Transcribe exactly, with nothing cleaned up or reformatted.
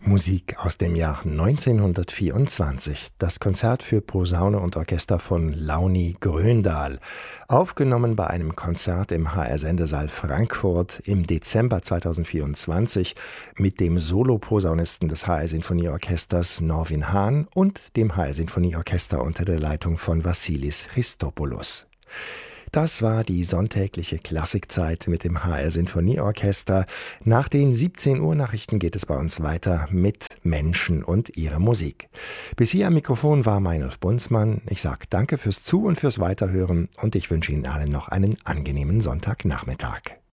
Musik aus dem Jahr neunzehnhundertvierundzwanzig. Das Konzert für Posaune und Orchester von Launi Gröndahl. Aufgenommen bei einem Konzert im H R-Sendesaal Frankfurt im Dezember zweitausendvierundzwanzig mit dem Soloposaunisten des H R-Sinfonieorchesters Norwin Hahn und dem H R-Sinfonieorchester unter der Leitung von Vassilis Christopoulos. Das war die sonntägliche Klassikzeit mit dem H R-Sinfonieorchester. Nach den siebzehn Uhr Nachrichten geht es bei uns weiter mit Menschen und ihrer Musik. Bis hier am Mikrofon war Meinolf Bunzmann. Ich sage danke fürs Zu- und fürs Weiterhören und ich wünsche Ihnen allen noch einen angenehmen Sonntagnachmittag.